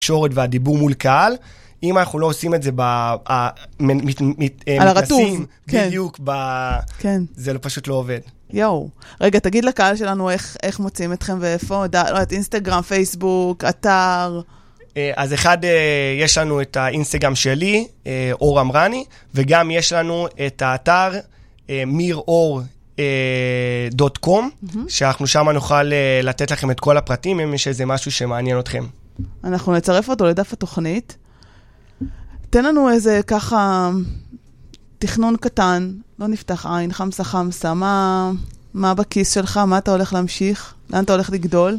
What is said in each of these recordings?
התקשורת והדיבור מול קהל, אם אנחנו לא עושים את זה על הרטוב, בדיוק, זה פשוט לא עובד. יואו, רגע, תגיד לקהל שלנו איך מוצאים אתכם ואיפה, אינסטגרם, פייסבוק, אתר. אז אחד, יש לנו את האינסטגרם שלי, אור אמרני, וגם יש לנו את האתר miror.com, שאנחנו שם נוכל לתת לכם את כל הפרטים, אם יש איזה משהו שמעניין אתכם. אנחנו נצרף אותו לדף התוכנית. תן לנו איזה ככה תכנון קטן, לא נפתח עין, חמסה, מה בכיס שלך, מה אתה הולך להמשיך, לאן אתה הולך לגדול?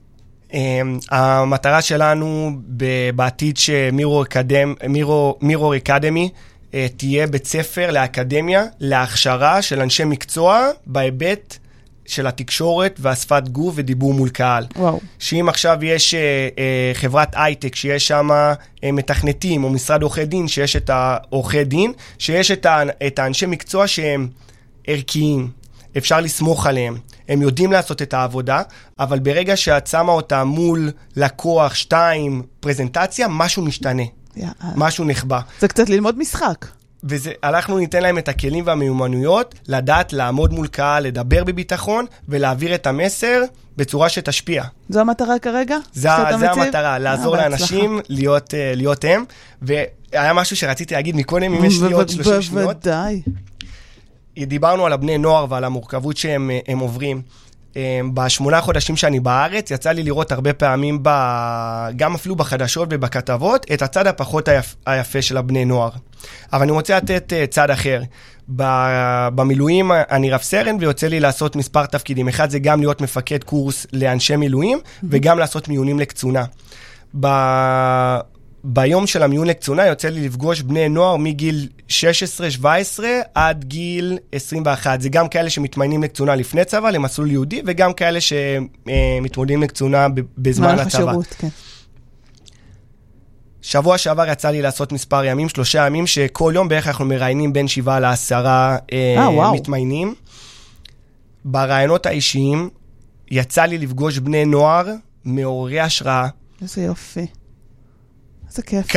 המטרה שלנו בעתיד שמירור אקדמי תהיה בית ספר לאקדמיה, להכשרה של אנשי מקצוע בהיבט של התקשורת והשפת גוף ודיבור מול קהל. וואו. שאם עכשיו יש חברת הייטק שיש שם מתכנתים, או משרד עורכי דין שיש את העורכי דין, שיש את האנשי מקצוע שהם ערכיים, אפשר לסמוך עליהם. הם יודעים לעשות את העבודה, אבל ברגע שאת שמה אותה מול לקוח 2 פרזנטציה, משהו משתנה. משהו נחבא. זה קצת ללמוד משחק. אנחנו ניתן להם את הכלים והמיומנויות, לדעת לעמוד מול קהל, לדבר בביטחון, ולהעביר את המסר בצורה שתשפיע. זו המטרה כרגע? זה המטרה, לעזור לאנשים להיות הם. והיה משהו שרציתי להגיד מקודם, אם יש לי עוד 30 שניות. בוודאי. דיברנו על הבני נוער ועל המורכבות שהם עוברים. ב8 חודשים שאני בארץ, יצא לי לראות הרבה פעמים, גם אפילו בחדשות ובכתבות, את הצד הפחות היפה של הבני נוער. אבל אני רוצה לתת צד אחר. במילואים אני רב סרן, ויוצא לי לעשות מספר תפקידים. אחד זה גם להיות מפקד קורס לאנשי מילואים, וגם לעשות מיונים לקצונה. ביום של המיון לקצונה יוצא לי לפגוש בני נוער מגיל 16-17 עד גיל 21. זה גם כאלה שמתמיינים לקצונה לפני צבא, למסלול יהודי, וגם כאלה שמתמודדים לקצונה בזמן הצבא. השירות, כן. שבוע שעבר יצא לי לעשות מספר ימים, 3 ימים, שכל יום בערך אנחנו מראיינים בין 7 ל10 מתמיינים. ברעיונות האישיים יצא לי לפגוש בני נוער מעוררי השראה. איזה יופי. זה כיף.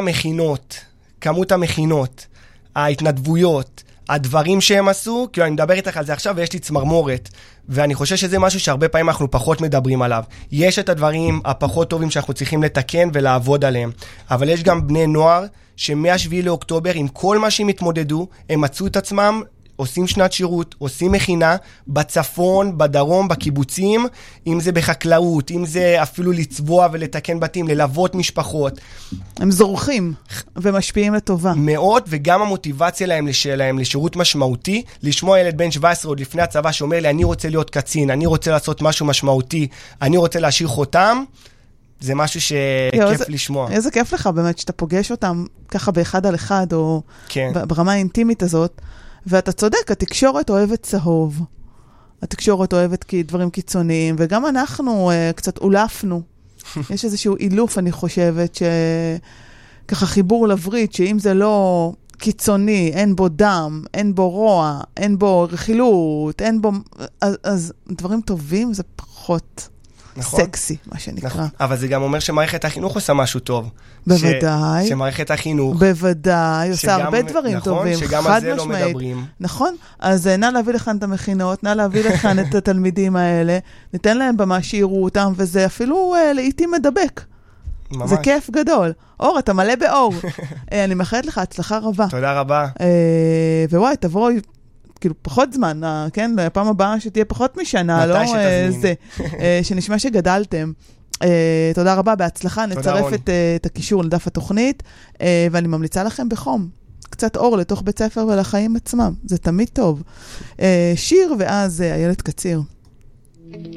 כמות המכינות, ההתנדבויות, הדברים שהם עשו, כאילו אני מדבר איתך על זה עכשיו ויש לי צמרמורת, ואני חושב שזה משהו שהרבה פעמים אנחנו פחות מדברים עליו. יש את הדברים הפחות טובים שאנחנו צריכים לתקן ולעבוד עליהם, אבל יש גם בני נוער שמ-7 לאוקטובר, עם כל מה שהם התמודדו, הם מצאו את עצמם, עושים שנת שירות, עושים מכינה, בצפון, בדרום, בקיבוצים, אם זה בחקלאות, אם זה אפילו לצבוע ולתקן בתים, ללוות משפחות. הם זורחים ומשפיעים לטובה. מאוד, וגם המוטיבציה להם לשירות משמעותי, לשמוע ילד בן 17 עוד לפני הצבא שאומר לי, אני רוצה להיות קצין, אני רוצה לעשות משהו משמעותי, אני רוצה להשאיר חותם, זה משהו שכיף לשמוע. איזה כיף לך באמת, שאתה פוגש אותם ככה באחד על אחד, או ברמה האינטימית הזאת, ואתה צודק, התקשורת אוהבת צהוב. התקשורת אוהבת דברים קיצוניים, וגם אנחנו קצת אולפנו. יש איזשהו אילוף, אני חושבת, שככה חיבור לברית, שאם זה לא קיצוני, אין בו דם, אין בו רוע, אין בו רכילות, אין בו... אז דברים טובים זה פחות... נכון. סקסי, מה שנקרא. נכון. אבל זה גם אומר שמערכת החינוך עושה משהו טוב. בוודאי. שמערכת החינוך. בוודאי, עושה הרבה דברים טובים. שגם על זה לא מדברים. נכון. אז נא להביא לכאן את המכינות, נא להביא לכאן את התלמידים האלה, ניתן להם במה שיראו אותם, וזה אפילו לעתים מדבק. ממש. זה כיף גדול. אור, אתה מלא באור. אני מאחלת לך הצלחה רבה. תודה רבה. ווואי, תבואי כאילו פחות זמן, כן? לפעם הבאה שתהיה פחות משנה, לא? זה, שנשמע שגדלתם. תודה רבה, בהצלחה. נצרף את הקישור לדף התוכנית, ואני ממליצה לכם בחום. קצת אור לתוך בית ספר ולחיים עצמם. זה תמיד טוב. שיר ואז איילת קציר.